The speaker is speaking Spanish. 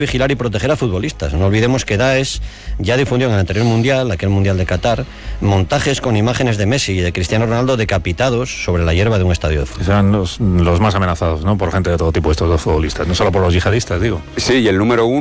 vigilar y proteger a futbolistas. No olvidemos que Daesh ya difundió en el anterior mundial, aquel mundial de Qatar, montajes con imágenes de Messi y de Cristiano Ronaldo decapitados sobre la hierba de un estadio de fútbol. Serán los más amenazados, ¿no? Por gente de todo tipo, estos dos futbolistas, no solo por los yihadistas, digo. Sí, y el número 1